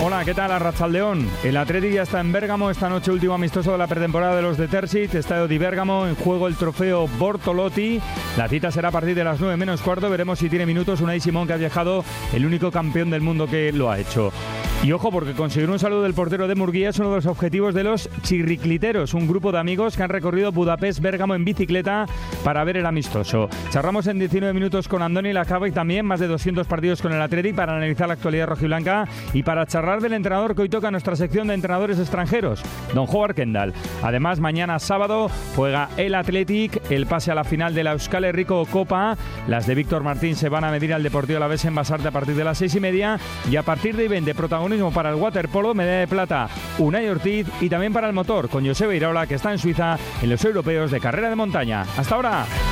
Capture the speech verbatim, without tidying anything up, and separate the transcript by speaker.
Speaker 1: Hola, ¿qué tal? Arratsaldeón. El Athletic ya está en Bérgamo, esta noche último amistoso de la pretemporada de los de Terzic, Estadio di Bérgamo, en juego el trofeo Bortolotti. La cita será a partir de las nueve menos cuarto, veremos si tiene minutos Unai Simón, que ha viajado, el único campeón del mundo que lo ha hecho. Y ojo, porque conseguir un saludo del portero de Murguía es uno de los objetivos de los chirricliteros, un grupo de amigos que han recorrido Budapest-Bérgamo en bicicleta para ver el amistoso. Charlamos en diecinueve minutos con Andoni Lacaba y también más de doscientos partidos con el Athletic para analizar la actualidad rojiblanca y para charlar del entrenador que hoy toca nuestra sección de entrenadores extranjeros, don Howard Kendall. Además, mañana sábado juega el Athletic, el pase a la final de la Euskal Herriko Copa. Las de Víctor Martín se van a medir al Deportivo Alavés en Basarte a partir de las seis y media y a partir de ahí ven de protagonismo para el waterpolo, medalla de plata Unai Ortiz y también para el motor con Joseba Iraola, que está en Suiza en los europeos de carrera de montaña. ¡Hasta ahora!